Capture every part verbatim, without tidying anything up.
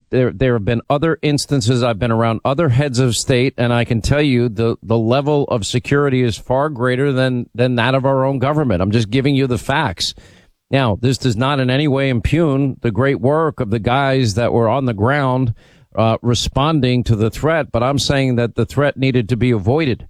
there there have been other instances. I've been around other heads of state, and I can tell you the the level of security is far greater than than that of our own government. I'm just giving you the facts. Now, this does not in any way impugn the great work of the guys that were on the ground uh, responding to the threat, but I'm saying that the threat needed to be avoided.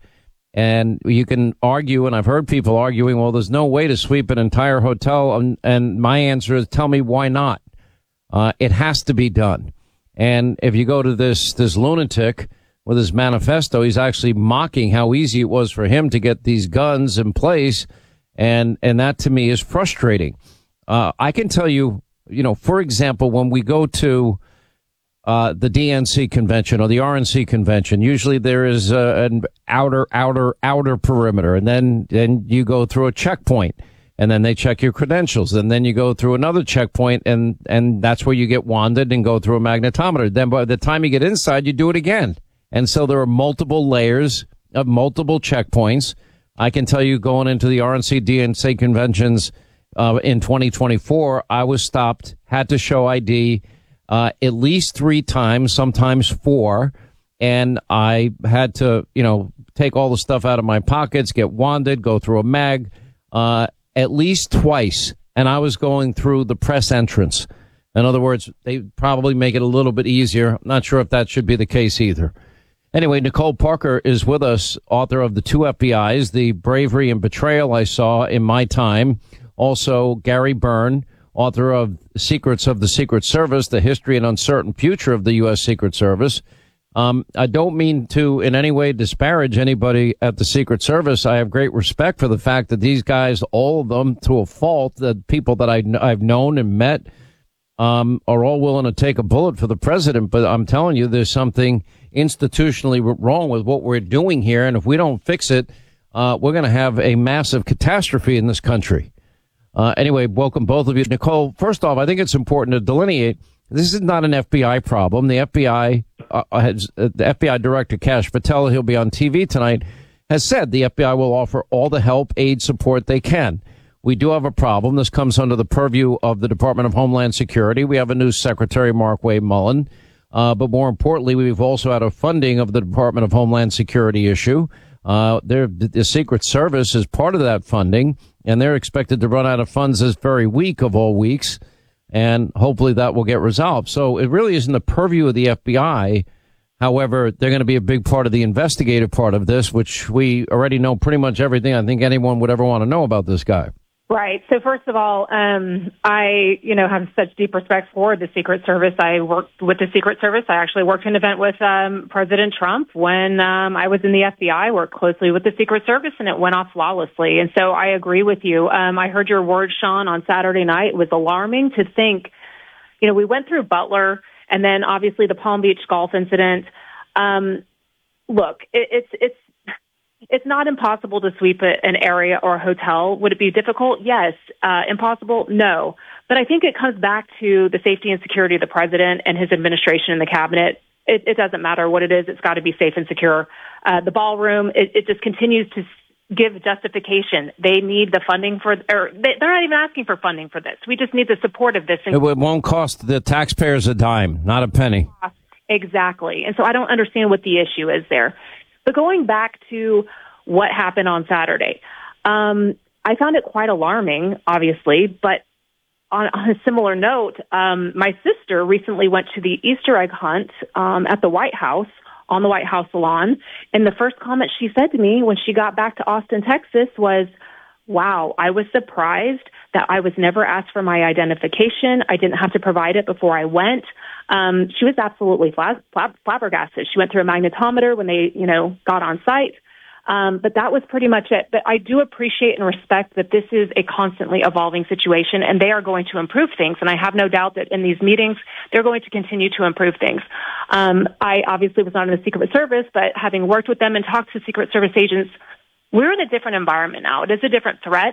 And you can argue, and I've heard people arguing, well, there's no way to sweep an entire hotel, and, and my answer is, tell me why not? Uh, it has to be done. And if you go to this this lunatic with his manifesto, he's actually mocking how easy it was for him to get these guns in place. And and that to me is frustrating. Uh, I can tell you, you know, for example, when we go to uh, the D N C convention or the R N C convention, usually there is uh, an outer, outer, outer perimeter. And then, then you go through a checkpoint, and then they check your credentials. And then you go through another checkpoint, and, and that's where you get wanded and go through a magnetometer. Then by the time you get inside, you do it again. And so there are multiple layers of multiple checkpoints. I can tell you, going into the R N C D N C conventions uh, in twenty twenty-four, I was stopped, had to show I D uh, at least three times, sometimes four, and I had to, you know, take all the stuff out of my pockets, get wanded, go through a mag, uh, at least twice, and I was going through the press entrance. In other words, they probably make it a little bit easier. I'm not sure if that should be the case either. Anyway, Nicole Parker is with us, author of The Two F B Is, The Bravery and Betrayal I Saw in My Time. Also, Gary Byrne, author of Secrets of the Secret Service, The History and Uncertain Future of the U S. Secret Service. Um, I don't mean to in any way disparage anybody at the Secret Service. I have great respect for the fact that these guys, all of them, to a fault, the people that I, I've known and met, um, are all willing to take a bullet for the president. But I'm telling you, there's something institutionally wrong with what we're doing here, and if we don't fix it, uh, we're going to have a massive catastrophe in this country. Uh, anyway, welcome both of you. Nicole, first off, I think it's important to delineate this is not an F B I problem. The F B I uh, has uh, the F B I Director Kash Patel, he'll be on T V tonight, has said the F B I will offer all the help, aid, support they can. We do have a problem. This comes under the purview of the Department of Homeland Security. We have a new Secretary, Mark Wade Mullen. Uh, but more importantly, we've also had a funding of the Department of Homeland Security issue. Uh, the Secret Service is part of that funding, and they're expected to run out of funds this very week of all weeks, and hopefully that will get resolved. So it really isn't the purview of the F B I. However, they're going to be a big part of the investigative part of this, which we already know pretty much everything I think anyone would ever want to know about this guy. Right. So first of all, um, I, you know, have such deep respect for the Secret Service. I worked with the Secret Service. I actually worked an event with um, President Trump when um, I was in the F B I. I worked closely with the Secret Service, and it went off flawlessly. And so I agree with you. Um, I heard your words, Sean, on Saturday night. It was alarming to think, you know, we went through Butler and then obviously the Palm Beach golf incident. Um, look, it, it's it's. It's not impossible to sweep a, an area or a hotel. Would it be difficult? Yes. Uh, impossible? No. But I think it comes back to the safety and security of the president and his administration and the cabinet. It, it doesn't matter what it is. It's got to be safe and secure. Uh, the ballroom, it, it just continues to give justification. They need the funding for, or they, they're not even asking for funding for this. We just need the support of this. It won't cost the taxpayers a dime, not a penny. Exactly. And so I don't understand what the issue is there. But going back to what happened on Saturday, um, I found it quite alarming, obviously. But on, on a similar note, um, my sister recently went to the Easter egg hunt um, at the White House, on the White House lawn. And the first comment she said to me when she got back to Austin, Texas was, wow, I was surprised that I was never asked for my identification. I didn't have to provide it before I went. Um, she was absolutely flab- flab- flabbergasted. She went through a magnetometer when they, you know, got on site. Um, but that was pretty much it. But I do appreciate and respect that this is a constantly evolving situation, and they are going to improve things. And I have no doubt that in these meetings, they're going to continue to improve things. Um, I obviously was not in the Secret Service, but having worked with them and talked to Secret Service agents, we're in a different environment now. It is a different threat,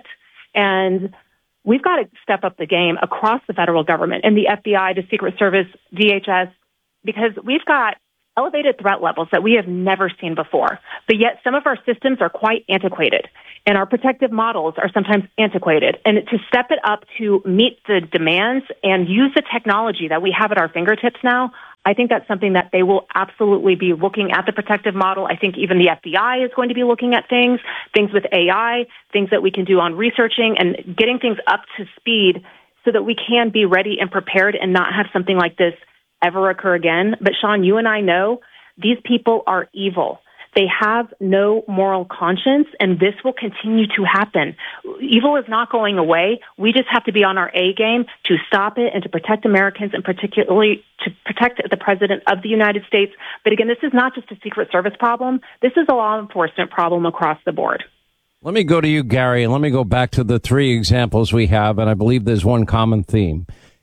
and we've got to step up the game across the federal government and the F B I, the Secret Service, D H S, because we've got elevated threat levels that we have never seen before. But yet some of our systems are quite antiquated, and our protective models are sometimes antiquated. And to step it up to meet the demands and use the technology that we have at our fingertips now, I think that's something that they will absolutely be looking at the protective model. I think even the F B I is going to be looking at things, things with A I, things that we can do on researching and getting things up to speed so that we can be ready and prepared and not have something like this ever occur again. But Sean, you and I know these people are evil. They have no moral conscience, and this will continue to happen. Evil is not going away. We just have to be on our A game to stop it and to protect Americans, and particularly to protect the President of the United States. But again, this is not just a Secret Service problem. This is a law enforcement problem across the board. Let me go to you, Gary, and let me go back to the three examples we have, and I believe there's one common theme.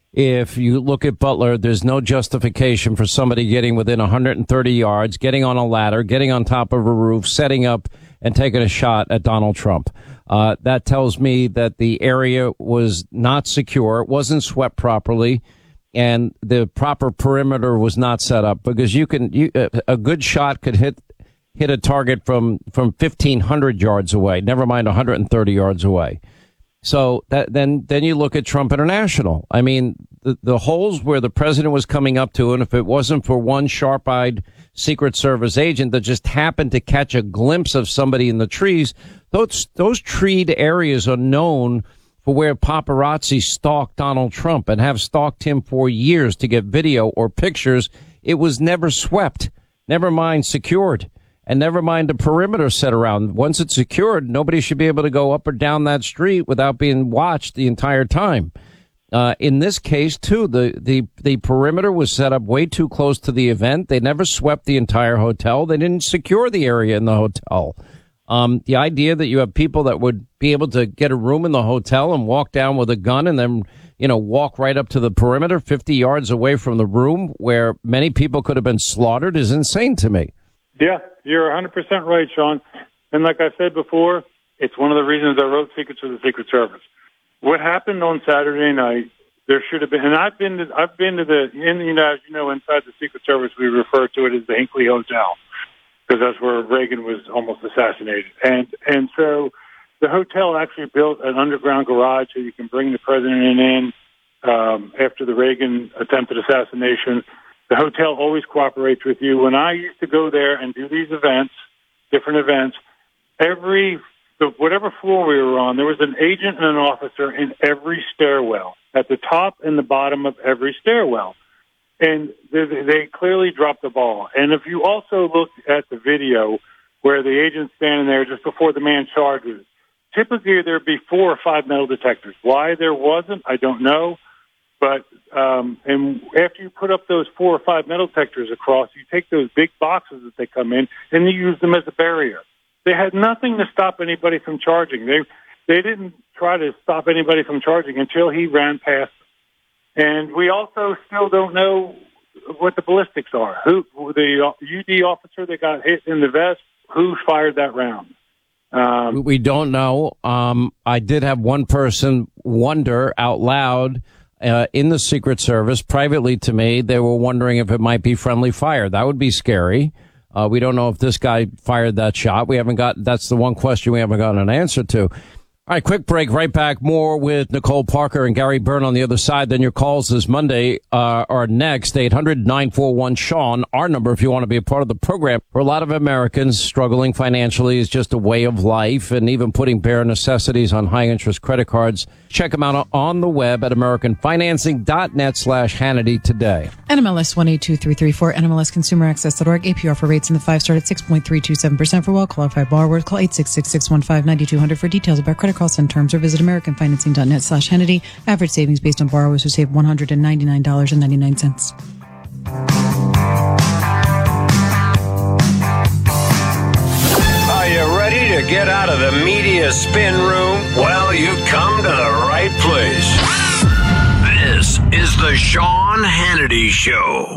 If you look at Butler, there's no justification for somebody getting within one hundred thirty yards, getting on a ladder, getting on top of a roof, setting up and taking a shot at Donald Trump. Uh, that tells me that the area was not secure, it wasn't swept properly, and the proper perimeter was not set up, because you can, you, a good shot could hit hit a target from, from fifteen hundred yards away, never mind one hundred thirty yards away. So that, then, then you look at Trump International. I mean, the, the holes where the president was coming up to, and if it wasn't for one sharp-eyed Secret Service agent that just happened to catch a glimpse of somebody in the trees, those, those treed areas are known for where paparazzi stalk Donald Trump and have stalked him for years to get video or pictures. It was never swept, never mind secured. And never mind the perimeter set around. Once it's secured, nobody should be able to go up or down that street without being watched the entire time. Uh, in this case, too, the, the, the perimeter was set up way too close to the event. They never swept the entire hotel. They didn't secure the area in the hotel. Um, the idea that you have people that would be able to get a room in the hotel and walk down with a gun and then, you know, walk right up to the perimeter fifty yards away from the room where many people could have been slaughtered is insane to me. Yeah, you're one hundred percent right, Sean. And like I said before, it's one of the reasons I wrote Secrets of the Secret Service. What happened on Saturday night, there should have been, and I've been to, I've been to the, in the, you know, as you know, inside the Secret Service, we refer to it as the Hinckley Hotel, because that's where Reagan was almost assassinated. And, and so the hotel actually built an underground garage so you can bring the president in, um, after the Reagan attempted assassination. The hotel always cooperates with you. When I used to go there and do these events, different events, every, whatever floor we were on, there was an agent and an officer in every stairwell, at the top and the bottom of every stairwell. And they, they clearly dropped the ball. And if you also look at the video where the agent's standing there just before the man charges, typically there'd be four or five metal detectors. Why there wasn't, I don't know. But um, and after you put up those four or five metal detectors across, you take those big boxes that they come in and you use them as a barrier. They had nothing to stop anybody from charging. They they didn't try to stop anybody from charging until he ran past them. And we also still don't know what the ballistics are. Who the U D officer that got hit in the vest? Who fired that round? Um, we don't know. Um, I did have one person wonder out loud. Uh, in the Secret Service, privately to me, they were wondering if it might be friendly fire. That would be scary. Uh, we don't know if this guy fired that shot. We haven't got, that's the one question we haven't gotten an answer to. All right, quick break. Right back. More with Nicole Parker and Gary Byrne on the other side. Then your calls this Monday uh, are next. eight hundred nine four one Sean, our number if you want to be a part of the program. For a lot of Americans, struggling financially is just a way of life, and even putting bare necessities on high-interest credit cards. Check them out on the web at americanfinancing.net slash Hannity today. N M L S one eight two three three four, N M L S consumer access dot org. A P R for rates in the five star at six point three two seven percent for well-qualified borrowers. Call eight six six, six one five, nine two zero zero for details about credit costs and terms, or visit americanfinancing.net slash Hannity. Average savings based on borrowers who save one hundred ninety-nine dollars and ninety-nine cents. Are you ready to get out of the media spin room? Well, you've come to the right place. This is the Sean Hannity Show.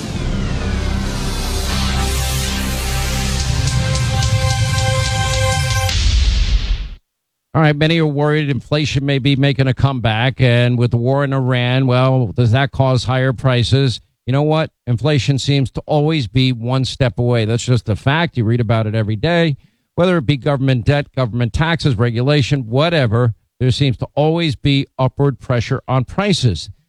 All right, many are worried inflation may be making a comeback, and with the war in Iran, well, does that cause higher prices? You know what? Inflation seems to always be one step away. That's just a fact. You read about it every day. Whether it be government debt, government taxes, regulation, whatever, there seems to always be upward pressure on prices.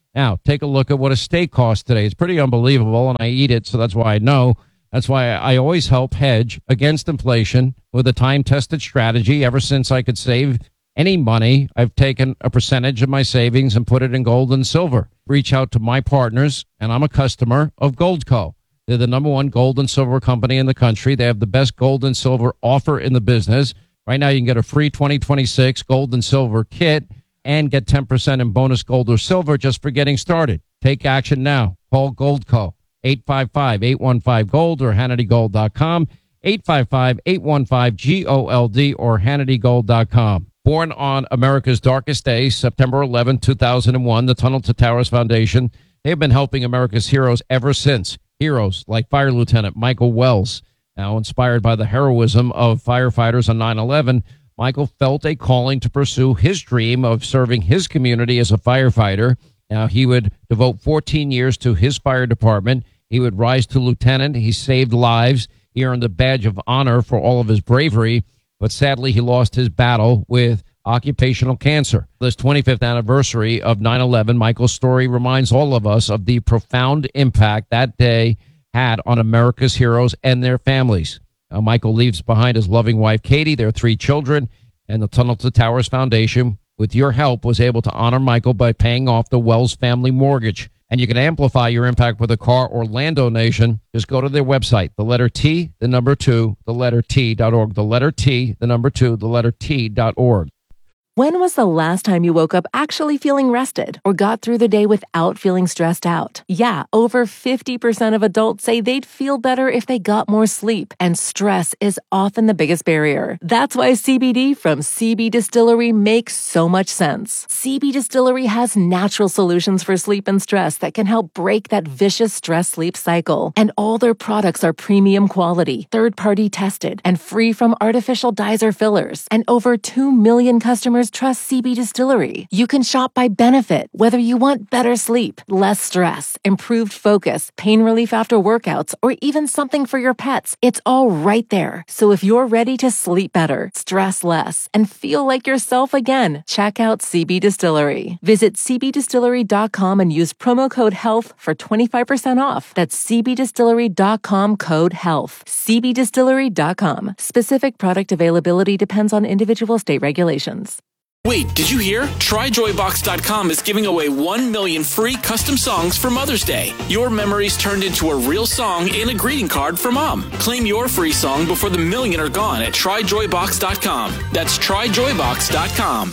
Now, take a look at what a steak costs today. It's pretty unbelievable, and I eat it, so that's why I know. That's why I always help hedge against inflation with a time-tested strategy. Ever since I could save any money, I've taken a percentage of my savings and put it in gold and silver. Reach out to my partners, and I'm a customer of Goldco. They're the number one gold and silver company in the country. They have the best gold and silver offer in the business. Right now, you can get a free twenty twenty-six gold and silver kit and get ten percent in bonus gold or silver just for getting started. Take action now. Call Goldco, eight five five, eight one five, gold or Hannity Gold dot com, eight five five, eight one five, G O L D or Hannity Gold dot com. Born on America's darkest day, September eleventh, two thousand one, the Tunnel to Towers Foundation, they have been helping America's heroes ever since. Heroes like Fire Lieutenant Michael Wells. Now inspired by the heroism of firefighters on nine eleven, Michael felt a calling to pursue his dream of serving his community as a firefighter. Now, he would devote fourteen years to his fire department. He would rise to lieutenant. He saved lives. He earned the badge of honor for all of his bravery. But sadly, he lost his battle with occupational cancer. This twenty-fifth anniversary of nine eleven, Michael's story reminds all of us of the profound impact that day had on America's heroes and their families. Now, Michael leaves behind his loving wife, Katie, their three children, and the Tunnel to Towers Foundation, with your help, was able to honor Michael by paying off the Wells family mortgage. And you can amplify your impact with a car or land donation. Just go to their website, the letter T, the number two, the letter T dot org, the letter T, the number two, the letter T dot org. When was the last time you woke up actually feeling rested or got through the day without feeling stressed out? Yeah, over fifty percent of adults say they'd feel better if they got more sleep, and stress is often the biggest barrier. That's why C B D from C B Distillery makes so much sense. C B Distillery has natural solutions for sleep and stress that can help break that vicious stress-sleep cycle. And all their products are premium quality, third-party tested, and free from artificial dyes or fillers. And over two million customers trust C B Distillery. You can shop by benefit, whether you want better sleep, less stress, improved focus, pain relief after workouts, or even something for your pets. It's all right there. So if you're ready to sleep better, stress less, and feel like yourself again, check out C B Distillery. Visit C B distillery dot com and use promo code HEALTH for twenty-five percent off. That's C B distillery dot com, code HEALTH. C B distillery dot com. Specific product availability depends on individual state regulations. Wait, did you hear? Try Joy Box dot com is giving away one million free custom songs for Mother's Day. Your memories turned into a real song in a greeting card for Mom. Claim your free song before the million are gone at Try Joy Box dot com. That's Try Joy Box dot com.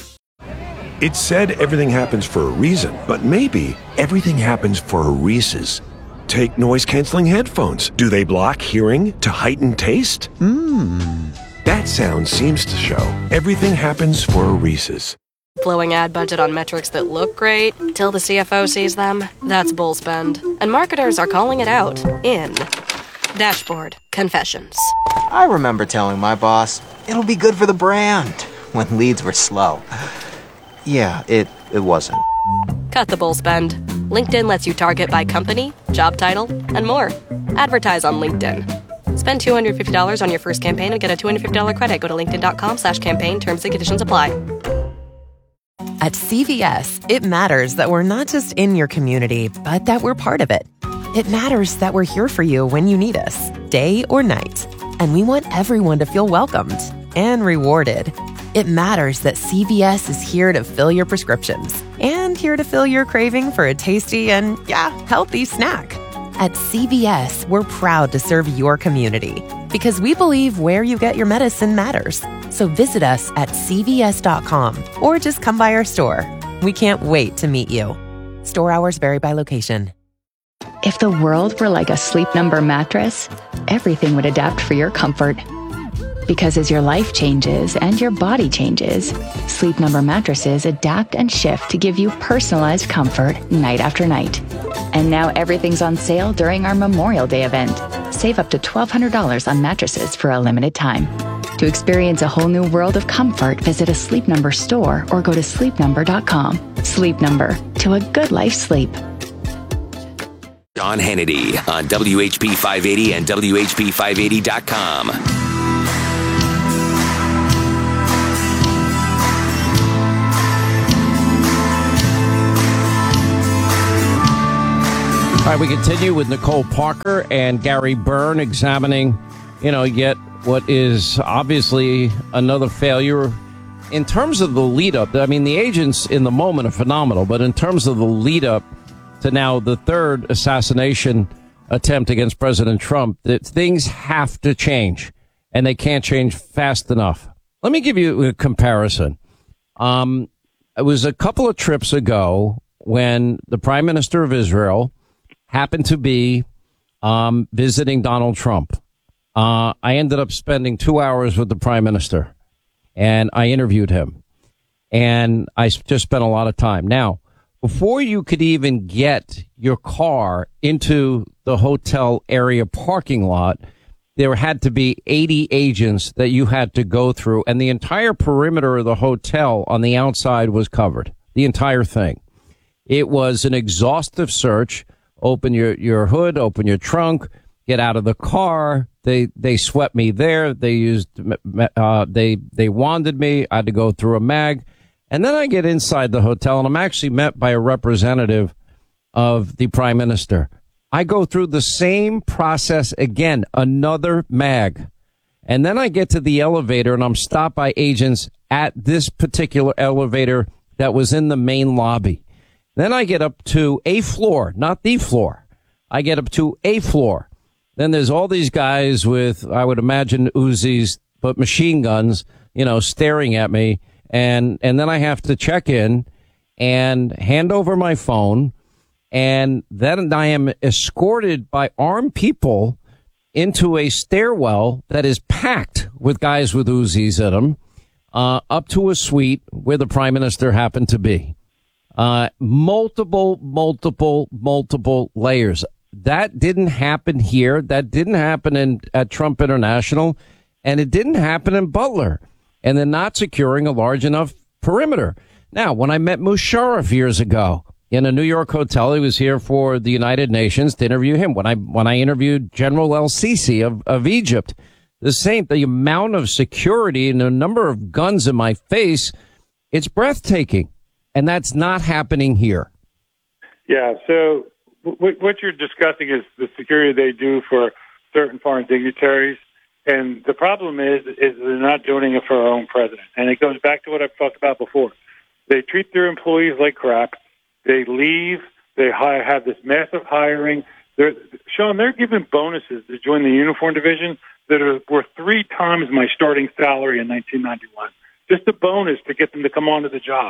It's said everything happens for a reason, but maybe everything happens for a Reese's. Take noise-canceling headphones. Do they block hearing to heighten taste? Mmm. That sound seems to show everything happens for a Reese's. Blowing ad budget on metrics that look great till the C F O sees them? That's bull spend. And marketers are calling it out in Dashboard Confessions. I remember telling my boss, it'll be good for the brand, when leads were slow. Yeah, it, it wasn't. Cut the bull spend. LinkedIn lets you target by company, job title, and more. Advertise on LinkedIn. Spend two hundred fifty dollars on your first campaign and get a two hundred fifty dollars credit. Go to linkedin.com slash campaign. Terms and conditions apply. At C V S, it matters that we're not just in your community, but that we're part of it. It matters that we're here for you when you need us, day or night. And we want everyone to feel welcomed and rewarded. It matters that C V S is here to fill your prescriptions and here to fill your craving for a tasty and, yeah, healthy snack. At C V S, we're proud to serve your community because we believe where you get your medicine matters. So visit us at C V S dot com or just come by our store. We can't wait to meet you. Store hours vary by location. If the world were like a Sleep Number mattress, everything would adapt for your comfort. Because as your life changes and your body changes, Sleep Number mattresses adapt and shift to give you personalized comfort night after night. And now everything's on sale during our Memorial Day event. Save up to twelve hundred dollars on mattresses for a limited time. To experience a whole new world of comfort, visit a Sleep Number store or go to sleep number dot com. Sleep Number, to a good night's sleep. Sean Hannity on W H P five eighty and W H P five eighty dot com. All right, we continue with Nicole Parker and Gary Byrne examining, you know, yet what is obviously another failure in terms of the lead up. I mean, the agents in the moment are phenomenal, but in terms of the lead up to now the third assassination attempt against President Trump, that things have to change, and they can't change fast enough. Let me give you a comparison. Um, it was a couple of trips ago when the Prime Minister of Israel happened to be um, visiting Donald Trump. Uh, I ended up spending two hours with the Prime Minister, and I interviewed him. And I just spent a lot of time. Now, before you could even get your car into the hotel area parking lot, there had to be eighty agents that you had to go through, and the entire perimeter of the hotel on the outside was covered. The entire thing. It was an exhaustive search. Open your, your hood, open your trunk, get out of the car. They, they swept me there. They used, uh, they, they wanded me. I had to go through a mag. And then I get inside the hotel and I'm actually met by a representative of the Prime Minister. I go through the same process again, another mag. And then I get to the elevator and I'm stopped by agents at this particular elevator that was in the main lobby. Then I get up to a floor, not the floor. I get up to a floor. Then there's all these guys with, I would imagine, Uzis, but machine guns, you know, staring at me. And, and then I have to check in and hand over my phone. And then I am escorted by armed people into a stairwell that is packed with guys with Uzis in them, uh, up to a suite where the Prime Minister happened to be. Uh, multiple, multiple, multiple layers. That didn't happen here. That didn't happen in at Trump International, and it didn't happen in Butler. And they're not securing a large enough perimeter. Now, when I met Musharraf years ago in a New York hotel, he was here for the United Nations to interview him. When I when I interviewed General El-Sisi of, of Egypt, the same, the amount of security and the number of guns in my face, it's breathtaking. And that's not happening here. Yeah, so w- what you're discussing is the security they do for certain foreign dignitaries. And the problem is, is they're not doing it for our own president. And it goes back to what I've talked about before. They treat their employees like crap. They leave. They hire, have this massive hiring. They're, Sean, they're giving bonuses to join the uniform division that are worth three times my starting salary in nineteen ninety-one. Just a bonus to get them to come onto the job.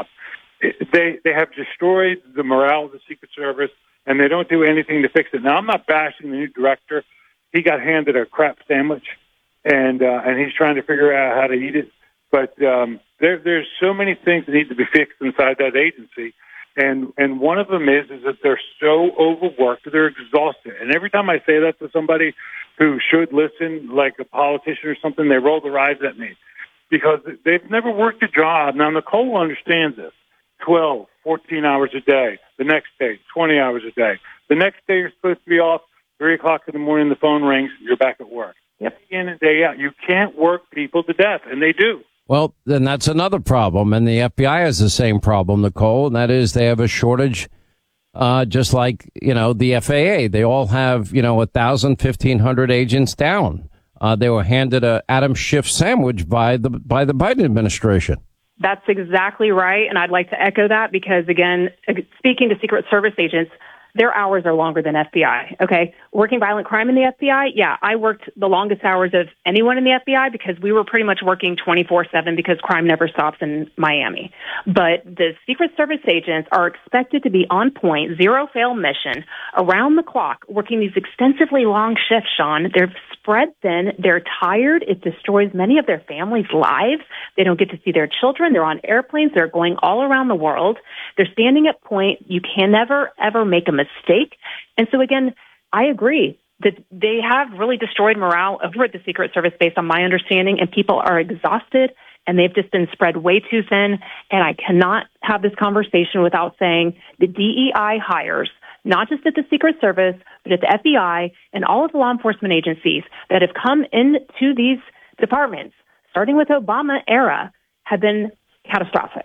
They they have destroyed the morale of the Secret Service, and they don't do anything to fix it. Now, I'm not bashing the new director. He got handed a crap sandwich, and uh, and he's trying to figure out how to eat it. But um, there there's so many things that need to be fixed inside that agency, and and one of them is is that they're so overworked that they're exhausted. And every time I say that to somebody who should listen, like a politician or something, they roll their eyes at me because they've never worked a job. Now, Nicole understands this. twelve, fourteen hours a day. The next day, twenty hours a day. The next day, you're supposed to be off. three o'clock in the morning, the phone rings. You're back at work. Yep. Day in and day out. You can't work people to death, and they do. Well, then that's another problem. And the F B I has the same problem, Nicole, and that is they have a shortage, uh, just like, you know, the F A A. They all have, you know, one thousand, fifteen hundred agents down. Uh, they were handed a Adam Schiff sandwich by the by the Biden administration. That's exactly right. And I'd like to echo that because, again, speaking to Secret Service agents, their hours are longer than F B I. Okay. Working violent crime in the F B I. Yeah. I worked the longest hours of anyone in the F B I because we were pretty much working twenty-four seven because crime never stops in Miami. But the Secret Service agents are expected to be on point, zero fail mission around the clock, working these extensively long shifts, Sean. They're spread thin. They're tired. It destroys many of their families' lives. They don't get to see their children. They're on airplanes. They're going all around the world. They're standing at point. You can never, ever make a mistake. And so, again, I agree that they have really destroyed morale over at the Secret Service based on my understanding, and people are exhausted, and they've just been spread way too thin. And I cannot have this conversation without saying the D E I hires, not just at the Secret Service, but at the F B I and all of the law enforcement agencies that have come into these departments, starting with Obama era, have been catastrophic.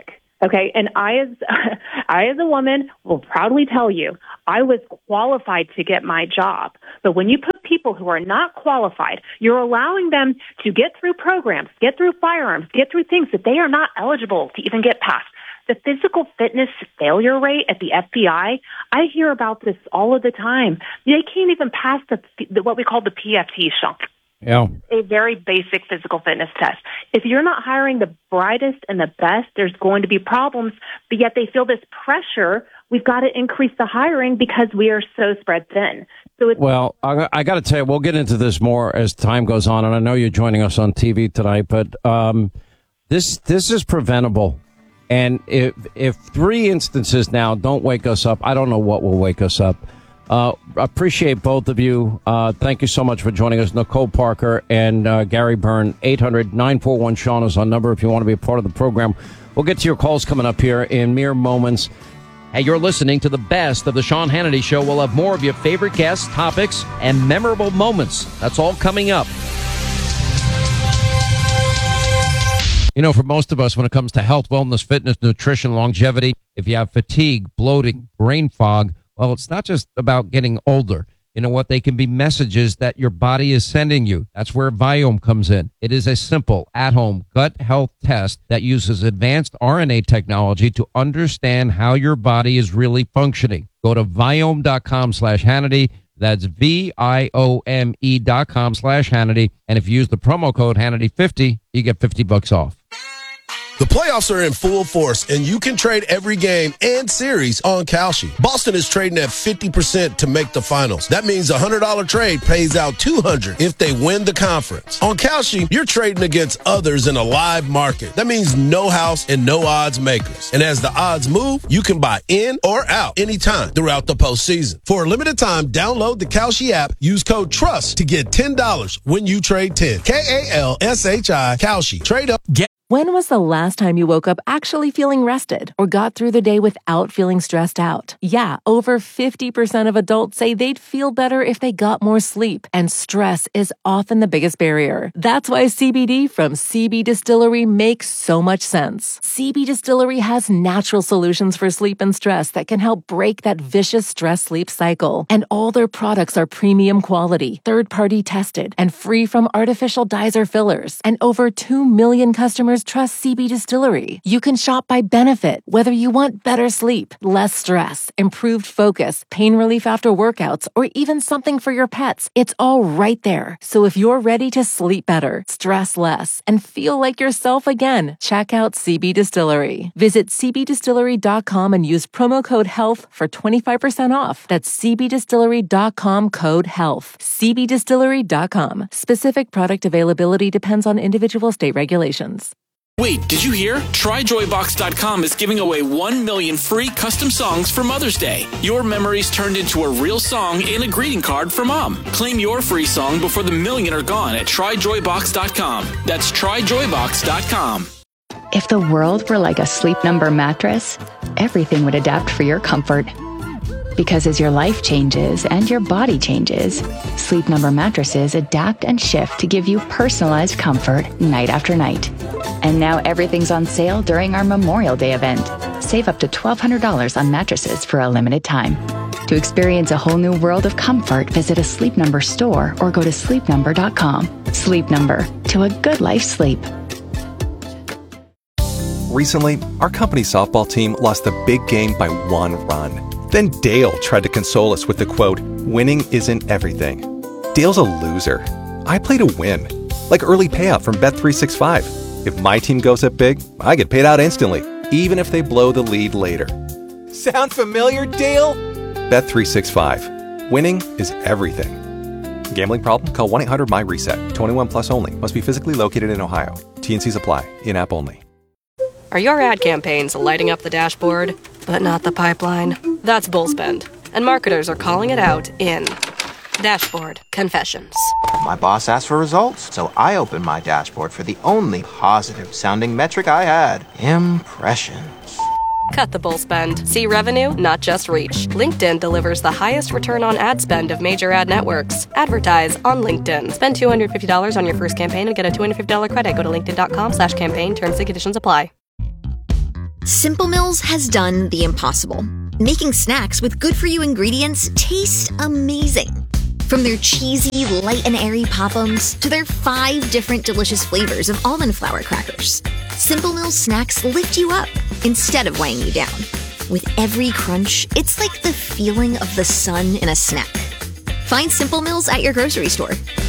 Okay, and I as I as a woman will proudly tell you I was qualified to get my job. But when you put people who are not qualified, you're allowing them to get through programs, get through firearms, get through things that they are not eligible to even get past. The physical fitness failure rate at the F B I, I hear about this all of the time. They can't even pass the, the what we call the P F T, Sean. Yeah. A very basic physical fitness test. If you're not hiring the brightest and the best, there's going to be problems, but yet they feel this pressure. We've got to increase the hiring because we are so spread thin. So it's- well, I, I got to tell you, we'll get into this more as time goes on, and I know you're joining us on T V tonight, but um, this this is preventable. And if if three instances now don't wake us up, I don't know what will wake us up. Uh, appreciate both of you. Uh, thank you so much for joining us. Nicole Parker and uh, Gary Byrne. eight hundred nine four one Sean is our number if you want to be a part of the program. We'll get to your calls coming up here in mere moments. Hey, you're listening to the best of the Sean Hannity Show. We'll have more of your favorite guests, topics, and memorable moments. That's all coming up. You know, for most of us, when it comes to health, wellness, fitness, nutrition, longevity, if you have fatigue, bloating, brain fog, well, it's not just about getting older. You know what? They can be messages that your body is sending you. That's where Viome comes in. It is a simple, at-home gut health test that uses advanced R N A technology to understand how your body is really functioning. Go to Viome.com slash Hannity. That's V I O M E dot com slash Hannity. And if you use the promo code Hannity fifty, you get fifty bucks off. The playoffs are in full force, and you can trade every game and series on Kalshi. Boston is trading at fifty percent to make the finals. That means a one hundred dollars trade pays out two hundred dollars if they win the conference. On Kalshi, you're trading against others in a live market. That means no house and no odds makers. And as the odds move, you can buy in or out anytime throughout the postseason. For a limited time, download the Kalshi app. Use code TRUST to get ten dollars when you trade ten. K A L S H I, Kalshi. Trade up. Get When was the last time you woke up actually feeling rested or got through the day without feeling stressed out? Yeah, over fifty percent of adults say they'd feel better if they got more sleep, and stress is often the biggest barrier. That's why C B D from C B Distillery makes so much sense. C B Distillery has natural solutions for sleep and stress that can help break that vicious stress-sleep cycle. And all their products are premium quality, third-party tested, and free from artificial dyes or fillers. And over two million customers trust C B Distillery. You can shop by benefit, whether you want better sleep, less stress, improved focus, pain relief after workouts, or even something for your pets. It's all right there. So if you're ready to sleep better, stress less, and feel like yourself again, check out C B Distillery. Visit C B distillery dot com and use promo code HEALTH for twenty-five percent off. That's C B distillery dot com code HEALTH. C B distillery dot com. Specific product availability depends on individual state regulations. Wait, did you hear? Try joy box dot com is giving away one million free custom songs for Mother's Day. Your memories turned into a real song and a greeting card for Mom. Claim your free song before the million are gone at try joy box dot com. That's try joy box dot com. If the world were like a Sleep Number mattress, everything would adapt for your comfort. Because as your life changes and your body changes, Sleep Number mattresses adapt and shift to give you personalized comfort night after night. And now everything's on sale during our Memorial Day event. Save up to twelve hundred dollars on mattresses for a limited time. To experience a whole new world of comfort, visit a Sleep Number store or go to sleep number dot com. Sleep Number, to a good life sleep. Recently, our company softball team lost the big game by one run. Then Dale tried to console us with the quote, "Winning isn't everything." Dale's a loser. I play to win. Like early payout from Bet three sixty-five. If my team goes up big, I get paid out instantly, even if they blow the lead later. Sound familiar, Dale? Bet three sixty-five. Winning is everything. Gambling problem? Call one eight hundred M Y reset. twenty-one plus only. Must be physically located in Ohio. T N Cs apply. In-app only. Are your ad campaigns lighting up the dashboard, but not the pipeline? That's Bullspend, and marketers are calling it out in Dashboard Confessions. My boss asked for results, so I opened my dashboard for the only positive-sounding metric I had. Impressions. Cut the bull spend. See revenue, not just reach. LinkedIn delivers the highest return on ad spend of major ad networks. Advertise on LinkedIn. Spend two hundred fifty dollars on your first campaign and get a two hundred fifty dollars credit. Go to linkedin dot com slash campaign. Terms and conditions apply. Simple Mills has done the impossible, making snacks with good-for-you ingredients taste amazing. From their cheesy, light and airy Pop-Ums to their five different delicious flavors of almond flour crackers, Simple Mills snacks lift you up instead of weighing you down. With every crunch, it's like the feeling of the sun in a snack. Find Simple Mills at your grocery store.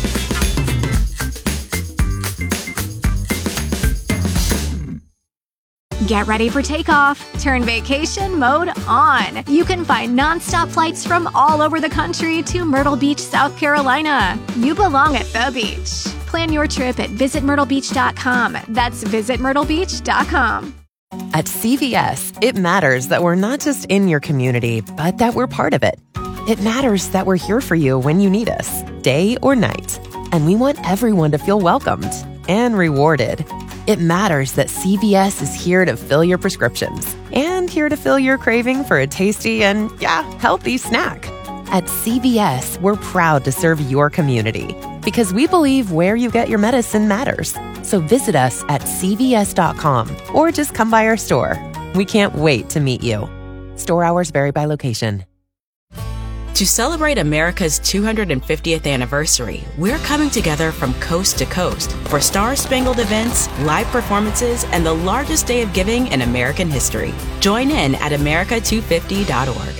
Get ready for takeoff. Turn vacation mode on. You can find nonstop flights from all over the country to Myrtle Beach, South Carolina. You belong at the beach. Plan your trip at visit myrtle beach dot com. That's visit myrtle beach dot com. At C V S, it matters that we're not just in your community, but that we're part of it. It matters that we're here for you when you need us, day or night. And we want everyone to feel welcomed and rewarded. It matters that C V S is here to fill your prescriptions and here to fill your craving for a tasty and, yeah, healthy snack. At C V S, we're proud to serve your community because we believe where you get your medicine matters. So visit us at c v s dot com or just come by our store. We can't wait to meet you. Store hours vary by location. To celebrate America's two hundred fiftieth anniversary, we're coming together from coast to coast for star-spangled events, live performances, and the largest day of giving in American history. Join in at america two fifty dot org.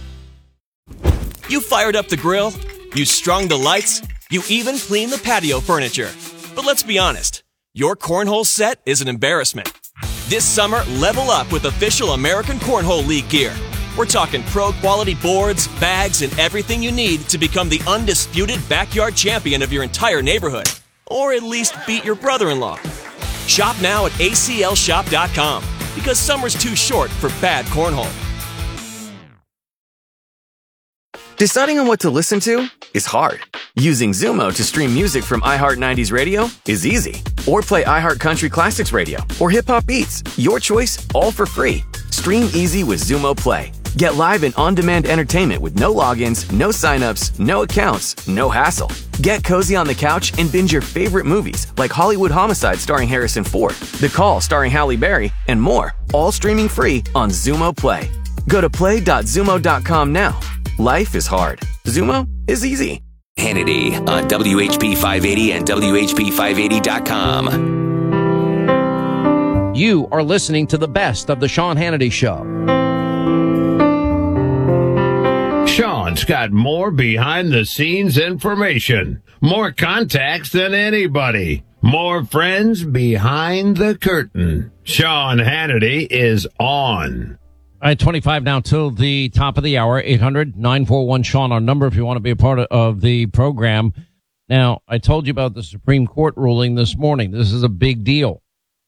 You fired up the grill, you strung the lights, you even cleaned the patio furniture. But let's be honest, your cornhole set is an embarrassment. This summer, level up with official American Cornhole League gear. We're talking pro-quality boards, bags, and everything you need to become the undisputed backyard champion of your entire neighborhood. Or at least beat your brother-in-law. Shop now at a c l shop dot com because summer's too short for bad cornhole. Deciding on what to listen to is hard. Using Zumo to stream music from iHeart nineties Radio is easy. Or play iHeart Country Classics Radio or Hip Hop Beats. Your choice, all for free. Stream easy with Zumo Play. Get live and on-demand entertainment with no logins, no signups, no accounts, no hassle. Get cozy on the couch and binge your favorite movies like Hollywood Homicide starring Harrison Ford, The Call starring Halle Berry, and more, all streaming free on Zumo Play. Go to play dot zumo dot com now. Life is hard. Zumo is easy. Hannity on W H P five eighty and W H P five eighty dot com. You are listening to the best of the Sean Hannity Show. Sean's got more behind-the-scenes information, more contacts than anybody, more friends behind the curtain. Sean Hannity is on. All right, twenty-five now till the top of the hour. eight hundred nine four one Sean, our number if you want to be a part of the program. Now, I told you about the Supreme Court ruling this morning. This is a big deal,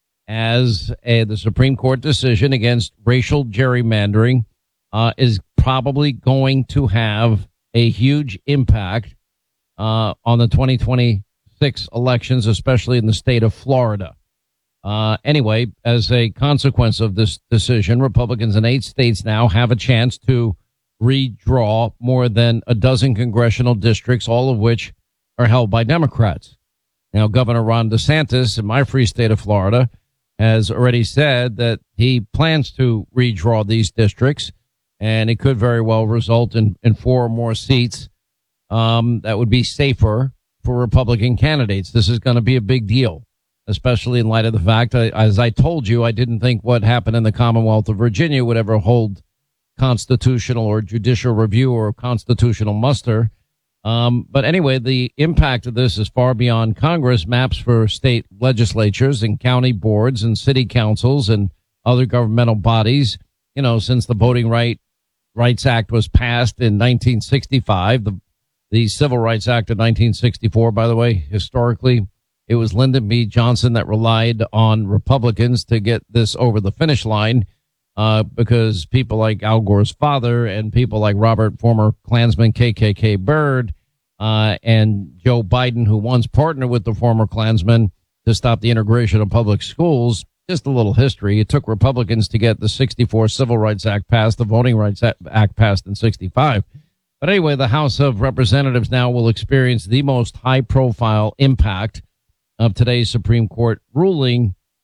as a, the Supreme Court decision against racial gerrymandering uh, is probably going to have a huge impact uh, on the twenty twenty-six elections, especially in the state of Florida. Uh, anyway, as a consequence of this decision, Republicans in eight states now have a chance to redraw more than a dozen congressional districts, all of which are held by Democrats. Now, Governor Ron DeSantis in my free state of Florida has already said that he plans to redraw these districts, and it could very well result in, in four or more seats um, that would be safer for Republican candidates. This is going to be a big deal, especially in light of the fact, I, as I told you, I didn't think what happened in the Commonwealth of Virginia would ever hold constitutional or judicial review or constitutional muster. Um, but anyway, the impact of this is far beyond Congress. Maps for state legislatures and county boards and city councils and other governmental bodies. You know, since the Voting Right Rights Act was passed in nineteen sixty-five, the, the Civil Rights Act of nineteen sixty-four, by the way, historically, it was Lyndon B. Johnson that relied on Republicans to get this over the finish line, uh, because people like Al Gore's father and people like Robert, former Klansman K K K Byrd, uh, and Joe Biden, who once partnered with the former Klansman to stop the integration of public schools. Just a little history. It took Republicans to get the sixty-four Civil Rights Act passed, the Voting Rights Act passed in sixty-five. But anyway, the House of Representatives now will experience the most high-profile impact of today's Supreme Court ruling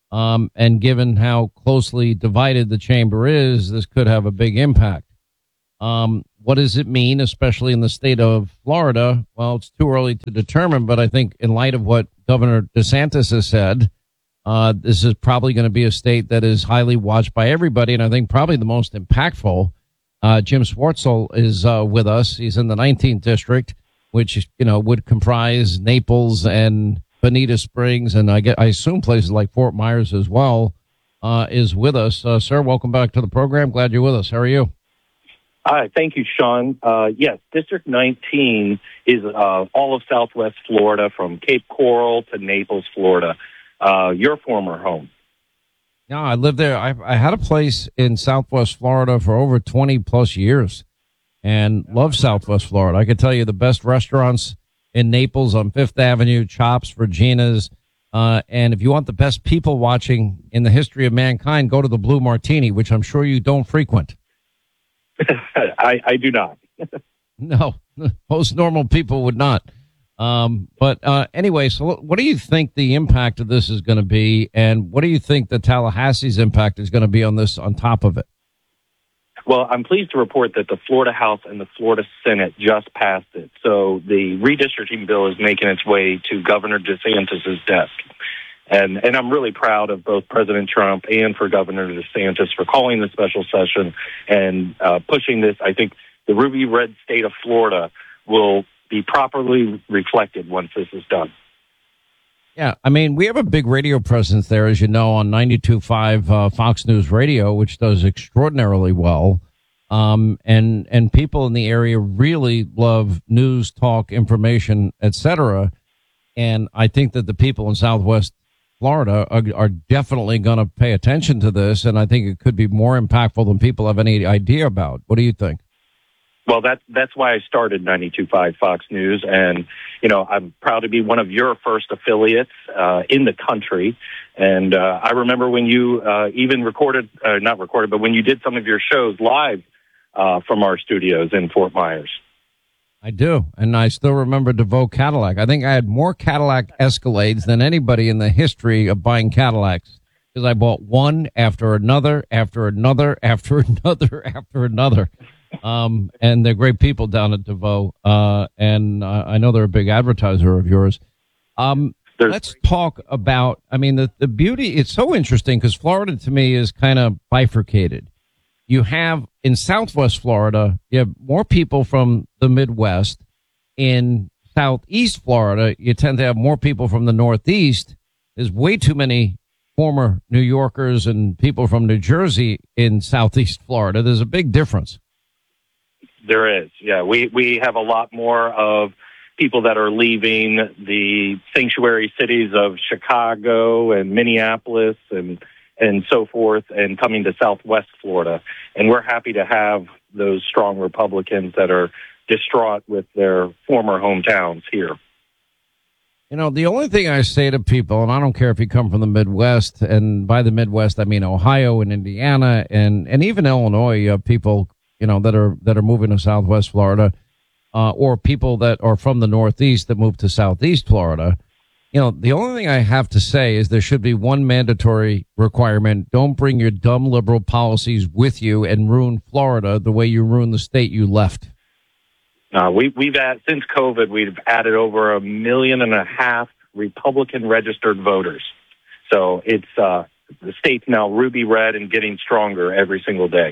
Um, and given how closely divided the chamber is, this could have a big impact. Um, what does it mean, especially in the state of Florida? Well, it's too early to determine, but I think in light of what Governor DeSantis has said, uh, this is probably going to be a state that is highly watched by everybody. And I think probably the most impactful, uh, Jim Swartzel is uh, with us. He's in the nineteenth district, which, you know, would comprise Naples and Bonita Springs, and I get, I assume places like Fort Myers as well, uh, is with us. Uh, sir, welcome back to the program. Glad you're with us. How are you? Hi, thank you, Sean. Uh, yes, District nineteen is uh, all of Southwest Florida, from Cape Coral to Naples, Florida, uh, your former home. No, I lived there. I, I had a place in Southwest Florida for over twenty plus years and love Southwest Florida. I could tell you the best restaurants in Naples on Fifth Avenue, Chops, Regina's. Uh, and if you want the best people watching in the history of mankind, go to the Blue Martini, which I'm sure you don't frequent. I, I do not. No, most normal people would not. Um, but uh, anyway, so what do you think the impact of this is going to be? And what do you think the Tallahassee's impact is going to be on this on top of it? Well, I'm pleased to report that the Florida House and the Florida Senate just passed it. So the redistricting bill is making its way to Governor DeSantis' desk. And and I'm really proud of both President Trump and for Governor DeSantis for calling the special session and uh, pushing this. I think the ruby red state of Florida will be properly reflected once this is done. Yeah, I mean, we have a big radio presence there, as you know, on ninety-two point five uh, Fox News Radio, which does extraordinarily well. Um, and and people in the area really love news, talk, information, et cetera. And I think that the people in Southwest Florida are, are definitely going to pay attention to this, and I think it could be more impactful than people have any idea about. What do you think? Well, that's that's why I started ninety-two point five Fox News, and you know I'm proud to be one of your first affiliates uh, in the country. And uh, I remember when you uh, even recorded, uh, not recorded, but when you did some of your shows live uh, from our studios in Fort Myers. I do, and I still remember DeVoe Cadillac. I think I had more Cadillac Escalades than anybody in the history of buying Cadillacs, because I bought one after another, after another, after another, after another. Um, and they're great people down at DeVoe, uh, and uh, I know they're a big advertiser of yours. Um, let's talk about, I mean, the, the beauty, it's so interesting because Florida to me is kind of bifurcated. You have in Southwest Florida, you have more people from the Midwest. In Southeast Florida, you tend to have more people from the Northeast. There's way too many former New Yorkers and people from New Jersey in Southeast Florida. There's a big difference. There is, yeah. We we have a lot more of people that are leaving the sanctuary cities of Chicago and Minneapolis and and so forth and coming to Southwest Florida. And we're happy to have those strong Republicans that are distraught with their former hometowns here. You know, the only thing I say to people, and I don't care if you come from the Midwest, and by the Midwest I mean Ohio and Indiana and, and even Illinois, uh, people you know, that are that are moving to Southwest Florida, uh, or people that are from the Northeast that move to Southeast Florida. You know, the only thing I have to say is there should be one mandatory requirement. Don't bring your dumb liberal policies with you and ruin Florida the way you ruined the state you left. Uh, we, we've had, since COVID, we've added over a million and a half Republican registered voters. So it's uh, the state's now ruby red and getting stronger every single day.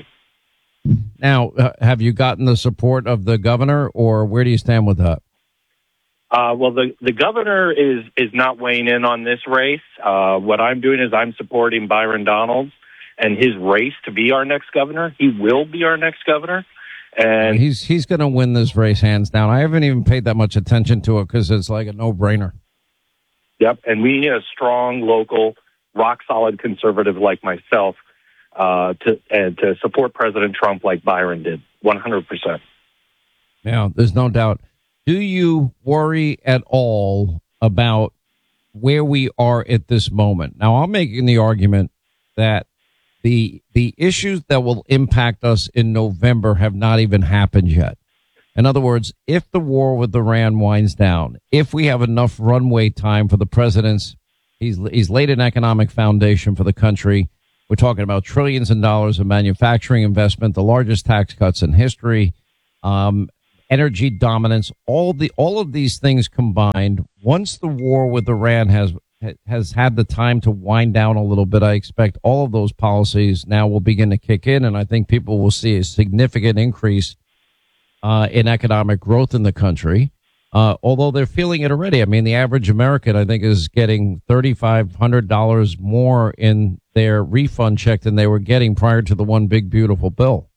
Now, uh, have you gotten the support of the governor, or where do you stand with that? Uh, well, the, the governor is, is not weighing in on this race. Uh, what I'm doing is I'm supporting Byron Donalds and his race to be our next governor. He will be our next governor. And he's he's going to win this race hands down. I haven't even paid that much attention to it because it's like a no-brainer. Yep, and we need a strong, local, rock-solid conservative like myself Uh, to and to support President Trump like Byron did, one hundred percent. Yeah, there's no doubt. Do you worry at all about where we are at this moment? Now, I'm making the argument that the the issues that will impact us in November have not even happened yet. In other words, if the war with Iran winds down, if we have enough runway time for the president's He's he's laid an economic foundation for the country. We're talking about trillions of dollars of manufacturing investment, the largest tax cuts in history, um, energy dominance, all the all of these things combined. Once the war with Iran has has had the time to wind down a little bit, I expect all of those policies now will begin to kick in, and I think people will see a significant increase uh, in economic growth in the country. Uh, although they're feeling it already. I mean, the average American, I think, is getting three thousand five hundred dollars more in their refund check than they were getting prior to the one big, beautiful bill.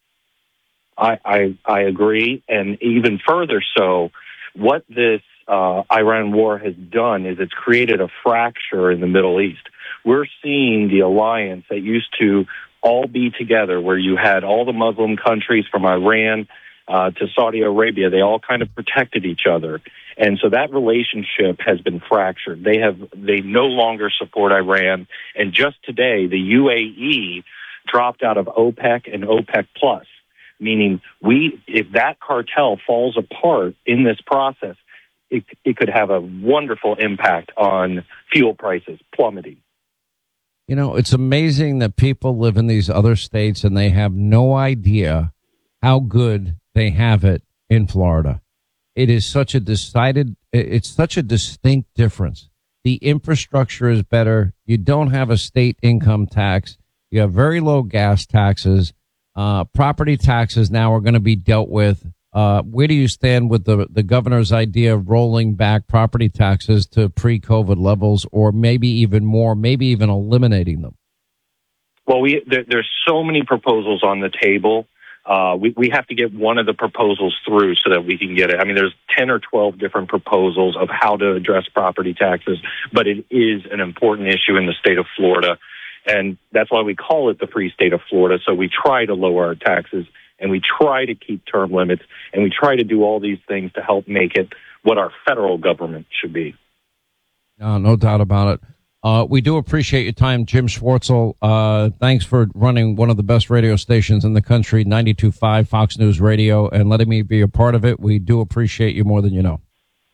I, I, I agree. And even further so, what this uh, Iran war has done is it's created a fracture in the Middle East. We're seeing the alliance that used to all be together, where you had all the Muslim countries from Iran Uh, to Saudi Arabia, they all kind of protected each other. And so that relationship has been fractured. They have, they no longer support Iran. And just today, the U A E dropped out of OPEC and OPEC Plus, meaning we, if that cartel falls apart in this process, it, it could have a wonderful impact on fuel prices plummeting. You know, it's amazing that people live in these other states and they have no idea how good they have it in Florida. It is such a decided, it's such a distinct difference. The infrastructure is better. You don't have a state income tax. You have very low gas taxes. Uh, property taxes now are going to be dealt with. Uh, where do you stand with the, the governor's idea of rolling back property taxes to pre-COVID levels, or maybe even more, maybe even eliminating them? Well, we there, there's so many proposals on the table. Uh, we, we have to get one of the proposals through so that we can get it. I mean, there's ten or twelve different proposals of how to address property taxes, but it is an important issue in the state of Florida. And that's why we call it the free state of Florida. So we try to lower our taxes, and we try to keep term limits, and we try to do all these things to help make it what our federal government should be. No, no doubt about it. Uh, we do appreciate your time, Jim Schwartzel. Uh, thanks for running one of the best radio stations in the country, ninety-two point five Fox News Radio, and letting me be a part of it. We do appreciate you more than you know.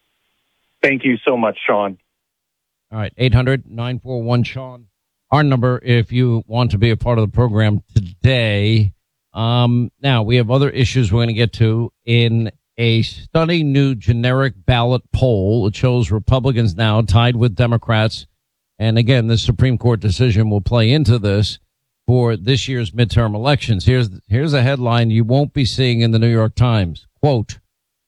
Thank you so much, Sean. All right, eight hundred, nine four one, Sean. Our number if you want to be a part of the program today. Um, now, we have other issues we're going to get to. In a stunning new generic ballot poll, it shows Republicans now tied with Democrats. And again, this Supreme Court decision will play into this for this year's midterm elections. Here's here's a headline you won't be seeing in the New York Times. Quote,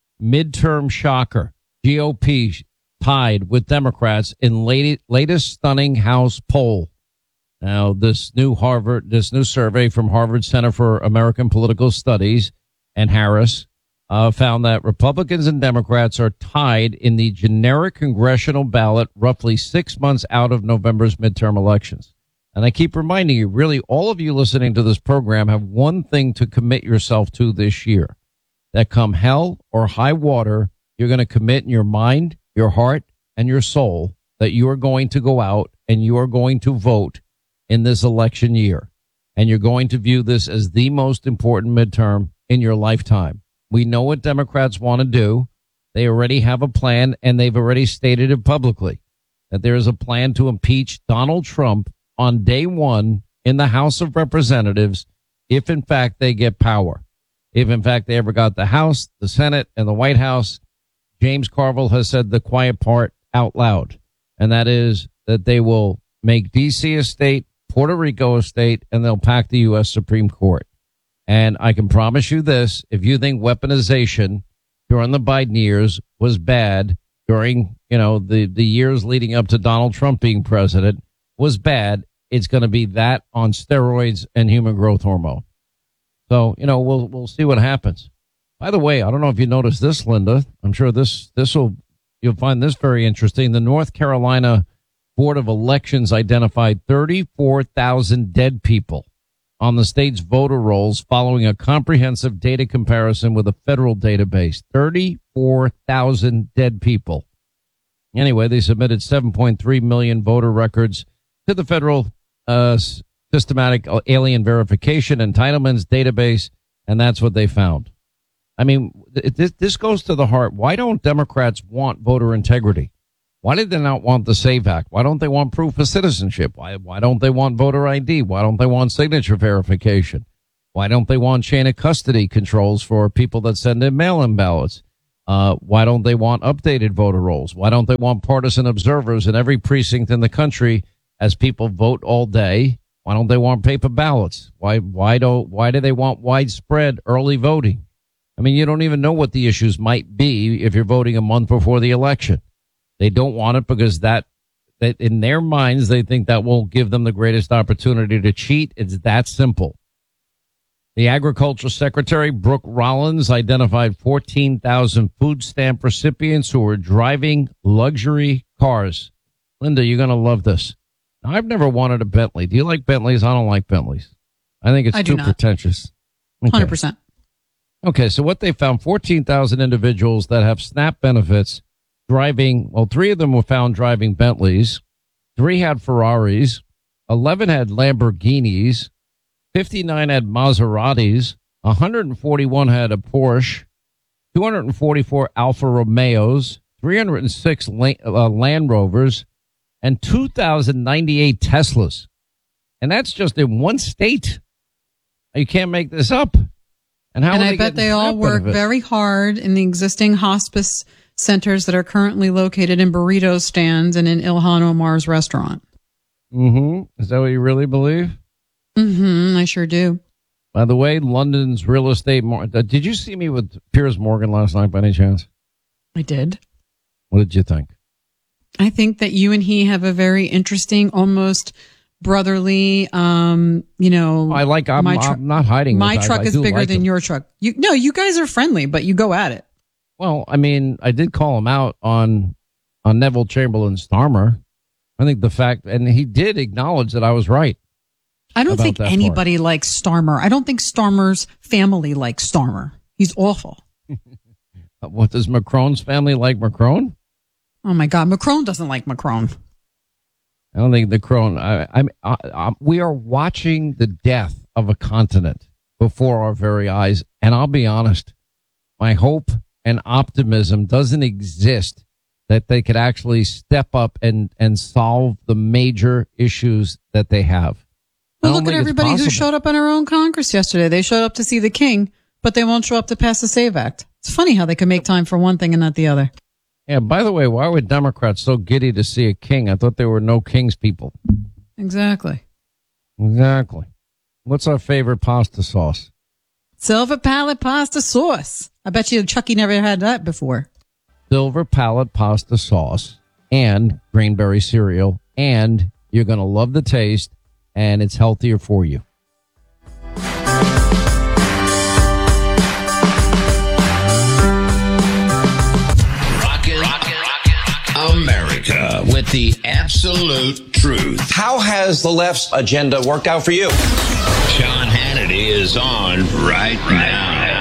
midterm shocker. G O P tied with Democrats in late, latest stunning House poll. Now, this new Harvard, this new survey from Harvard Center for American Political Studies and Harris Uh, found that Republicans and Democrats are tied in the generic congressional ballot roughly six months out of November's midterm elections. And I keep reminding you, really, all of you listening to this program have one thing to commit yourself to this year. That come hell or high water, you're going to commit in your mind, your heart, and your soul that you are going to go out and you are going to vote in this election year. And you're going to view this as the most important midterm in your lifetime. We know what Democrats want to do. They already have a plan, and they've already stated it publicly, that there is a plan to impeach Donald Trump on day one in the House of Representatives if, in fact, they get power. If, in fact, they ever got the House, the Senate, and the White House, James Carville has said the quiet part out loud, and that is that they will make D C a state, Puerto Rico a state, and they'll pack the U S Supreme Court. And I can promise you this, if you think weaponization during the Biden years was bad, during, you know, the, the years leading up to Donald Trump being president was bad, it's going to be that on steroids and human growth hormone. So, you know, we'll, we'll see what happens. By the way, I don't know if you noticed this, Linda. I'm sure this, this will, you'll find this very interesting. The North Carolina Board of Elections identified thirty-four thousand dead people on the state's voter rolls following a comprehensive data comparison with a federal database. thirty-four thousand dead people. Anyway, they submitted seven point three million voter records to the federal uh, systematic alien verification entitlements database, and that's what they found. I mean, this, this goes to the heart. Why don't Democrats want voter integrity? Why did they not want the SAVE Act? Why don't they want proof of citizenship? Why, why don't they want voter I D? Why don't they want signature verification? Why don't they want chain of custody controls for people that send in mail-in ballots? Uh, why don't they want updated voter rolls? Why don't they want partisan observers in every precinct in the country as people vote all day? Why don't they want paper ballots? Why, why don't, why do they want widespread early voting? I mean, you don't even know what the issues might be if you're voting a month before the election. They don't want it because that, that in their minds, they think that will give them the greatest opportunity to cheat. It's that simple. The Agriculture Secretary, Brooke Rollins, identified fourteen thousand food stamp recipients who were driving luxury cars. Linda, you're going to love this. Now, I've never wanted a Bentley. Do you like Bentleys? I don't like Bentleys. I think it's I do too not. pretentious. Okay. one hundred percent. Okay, so what they found, fourteen thousand individuals that have SNAP benefits driving, well, three of them were found driving Bentleys, three had Ferraris, eleven had Lamborghinis, fifty-nine had Maseratis, one hundred forty-one had a Porsche, two hundred forty-four Alfa Romeos, three hundred six La- uh, Land Rovers, and two thousand ninety-eight Teslas. And that's just in one state. You can't make this up. And how and are I they bet they getting all SNAP work benefits? very hard in the existing hospice centers that are currently located in burrito stands and in Ilhan Omar's restaurant. Mm-hmm. Is that what you really believe? Mm-hmm. I sure do. By the way, London's real estate mar- uh, did you see me with Piers Morgan last night by any chance? I did. What did you think? I think that you and he have a very interesting, almost brotherly, um, you know. I like, I'm, my tru- I'm not hiding My this. truck I, I is do bigger like than him. your truck. You No, you guys are friendly, but you go at it. Well, I mean, I did call him out on, on Neville Chamberlain Starmer. I think the fact, and he did acknowledge that I was right. I don't about think that anybody likes Starmer. I don't think Starmer's family likes Starmer. He's awful. part. What, does Macron's family like Macron? Oh my God, Macron doesn't like Macron. I don't think the Macron. I, I, I, I, we are watching the death of a continent before our very eyes. And I'll be honest, my hope and optimism doesn't exist that they could actually step up and, and solve the major issues that they have. Well, I don't look at think it's everybody who possible. showed up in our own Congress yesterday. They showed up to see the king, but they won't show up to pass the SAVE Act. It's funny how they can make time for one thing and not the other. Yeah, by the way, why were Democrats so giddy to see a king? I thought there were no kings people. Exactly. Exactly. What's our favorite pasta sauce? Silver palette pasta sauce. I bet you Chucky never had that before. Silver palette pasta sauce and grainberry cereal, and you're going to love the taste, and it's healthier for you. America with the absolute truth. How has the left's agenda worked out for you? Sean Hannity is on right now.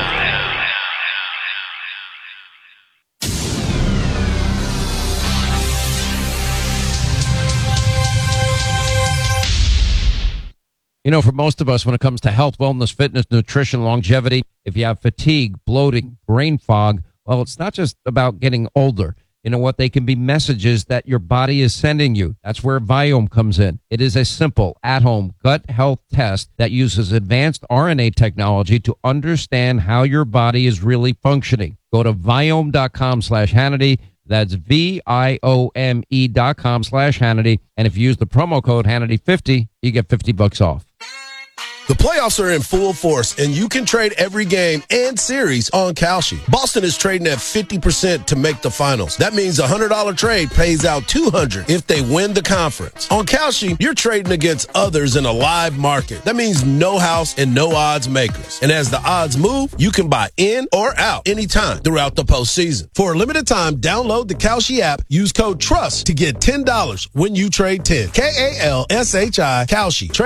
You know, for most of us, when it comes to health, wellness, fitness, nutrition, longevity, if you have fatigue, bloating, brain fog, well, it's not just about getting older. You know what? They can be messages that your body is sending you. That's where Viome comes in. It is a simple, at-home gut health test that uses advanced R N A technology to understand how your body is really functioning. Go to Viome.com slash Hannity. That's V-I-O-M-E dot com slash Hannity. And if you use the promo code Hannity fifty, you get fifty bucks off. The playoffs are in full force, and you can trade every game and series on Kalshi. Boston is trading at fifty percent to make the finals. That means a one hundred dollars trade pays out two hundred dollars if they win the conference. On Kalshi, you're trading against others in a live market. That means no house and no odds makers. And as the odds move, you can buy in or out anytime throughout the postseason. For a limited time, download the Kalshi app, use code TRUST to get ten dollars when you trade ten. K A L S H I, Kalshi. Trade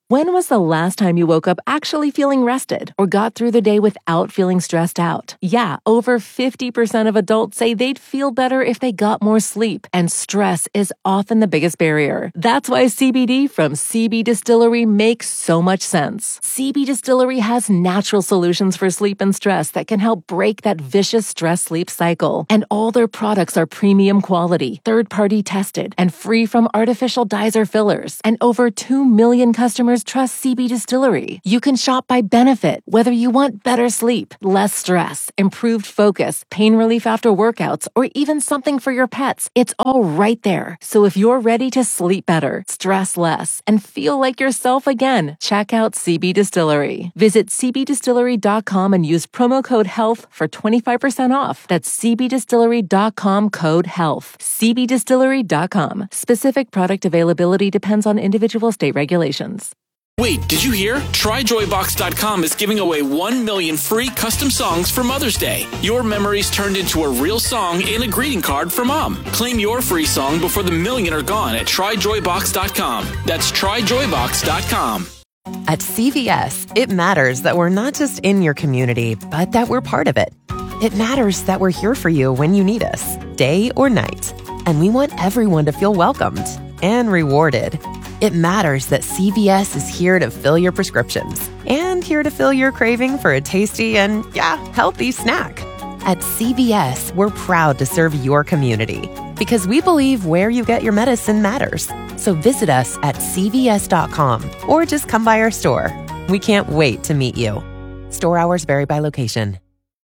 When was the last time you woke up actually feeling rested or got through the day without feeling stressed out? Yeah, over fifty percent of adults say they'd feel better if they got more sleep, and stress is often the biggest barrier. That's why C B D from C B Distillery makes so much sense. C B Distillery has natural solutions for sleep and stress that can help break that vicious stress-sleep cycle. And all their products are premium quality, third-party tested, and free from artificial dyes or fillers. And over two million customers trust C B Distillery. You can shop by benefit, whether you want better sleep, less stress, improved focus, pain relief after workouts, or even something for your pets. It's all right there. So if you're ready to sleep better, stress less, and feel like yourself again, check out C B Distillery. Visit c b distillery dot com and use promo code HEALTH for twenty-five percent off. That's c b distillery dot com code HEALTH. c b distillery dot com. Specific product availability depends on individual state regulations. Wait, did you hear? try joy box dot com is giving away one million free custom songs for Mother's Day. Your memories turned into a real song and a greeting card for Mom. Claim your free song before the million are gone at try joy box dot com. That's try joy box dot com. At C V S, it matters that we're not just in your community, but that we're part of it. It matters that we're here for you when you need us, day or night. And we want everyone to feel welcomed and rewarded. It matters that C V S is here to fill your prescriptions and here to fill your craving for a tasty and, yeah, healthy snack. At C V S, we're proud to serve your community because we believe where you get your medicine matters. So visit us at c v s dot com or just come by our store. We can't wait to meet you. Store hours vary by location.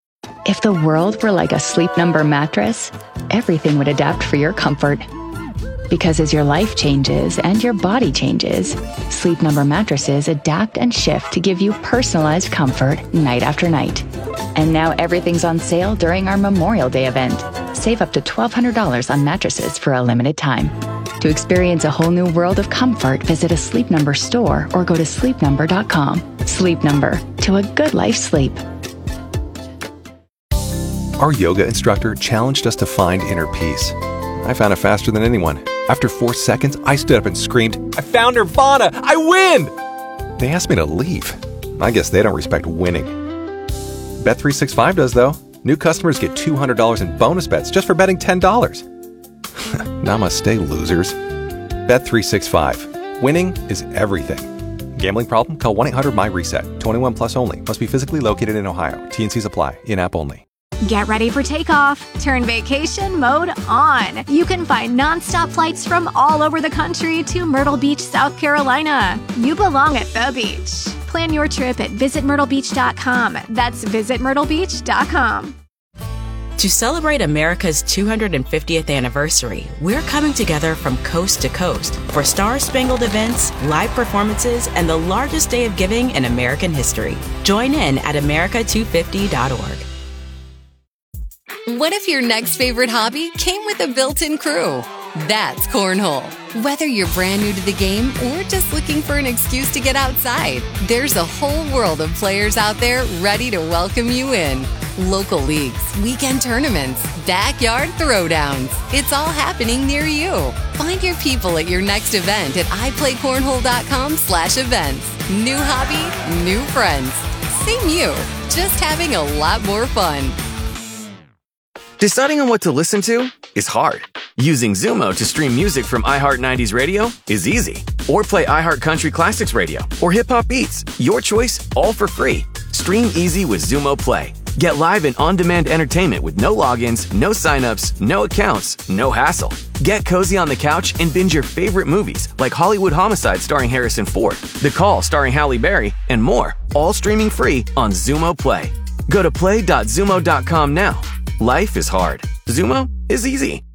If the world were like a Sleep Number mattress, everything would adapt for your comfort. Because as your life changes and your body changes, Sleep Number mattresses adapt and shift to give you personalized comfort night after night. And now everything's on sale during our Memorial Day event. Save up to twelve hundred dollars on mattresses for a limited time. To experience a whole new world of comfort, visit a Sleep Number store or go to sleep number dot com. Sleep Number, to a good life sleep. Our yoga instructor challenged us to find inner peace. I found it faster than anyone. After four seconds, I stood up and screamed, "I found Nirvana! I win!" They asked me to leave. I guess they don't respect winning. Bet three sixty-five does, though. New customers get two hundred dollars in bonus bets just for betting ten dollars. Namaste, losers. Bet three sixty-five. Winning is everything. Gambling problem? Call one eight hundred my reset. twenty-one plus only. Must be physically located in Ohio. T and Cs apply. In-app only. Get ready for takeoff. Turn vacation mode on. You can find nonstop flights from all over the country to Myrtle Beach, South Carolina. You belong at the beach. Plan your trip at visit myrtle beach dot com. That's visit myrtle beach dot com. To celebrate America's two hundred fiftieth anniversary, we're coming together from coast to coast for star-spangled events, live performances, and the largest day of giving in American history. Join in at america two fifty dot org. What if your next favorite hobby came with a built-in crew? That's Cornhole. Whether you're brand new to the game or just looking for an excuse to get outside, there's a whole world of players out there ready to welcome you in. Local leagues, weekend tournaments, backyard throwdowns. It's all happening near you. Find your people at your next event at i play cornhole dot com slash events. New hobby, new friends. Same you, just having a lot more fun. Deciding on what to listen to is hard. Using Zumo to stream music from iHeart nineties Radio is easy. Or play iHeart Country Classics Radio or Hip Hop Beats. Your choice, all for free. Stream easy with Zumo Play. Get live and on-demand entertainment with no logins, no signups, no accounts, no hassle. Get cozy on the couch and binge your favorite movies like Hollywood Homicide starring Harrison Ford, The Call starring Halle Berry, and more. All streaming free on Zumo Play. Go to play dot zumo dot com now. Life is hard. Zumo is easy.